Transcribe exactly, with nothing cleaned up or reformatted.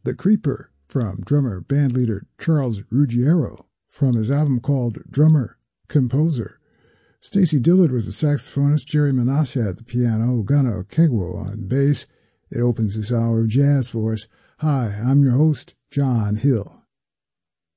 The Creeper from drummer bandleader Charles Ruggiero from his album called Drummer Composer. Stacy Dillard was the saxophonist, Jerry Menasha at the piano, Gunnar Kegwo on bass. It opens this hour of jazz for us. Hi, I'm your host, John Hill.